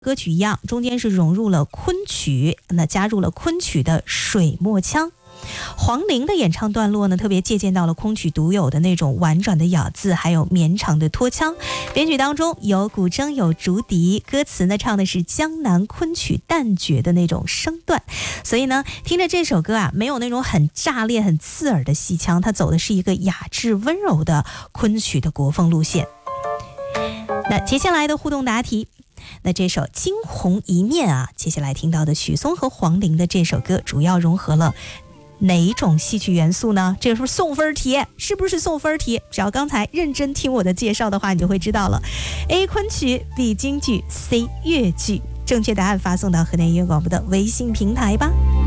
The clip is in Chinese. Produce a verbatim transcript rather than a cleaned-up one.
歌曲一样，中间是融入了昆曲，那加入了昆曲的水墨腔。黄龄的演唱段落呢，特别借鉴到了昆曲独有的那种婉转的咬字，还有绵长的拖腔。编曲当中有古筝，有竹笛，歌词呢唱的是江南昆曲旦角的那种声段。所以呢，听着这首歌啊，没有那种很炸裂、很刺耳的戏腔，它走的是一个雅致温柔的昆曲的国风路线。那接下来的互动答题。那这首《惊鸿一面》啊，接下来听到的许嵩和黄龄的这首歌，主要融合了哪一种戏曲元素呢？这个是不是送分题？是不是送分题？只要刚才认真听我的介绍的话，你就会知道了。A 昆曲 B 京剧 C 粤剧，正确答案发送到河南音乐广播的微信平台吧。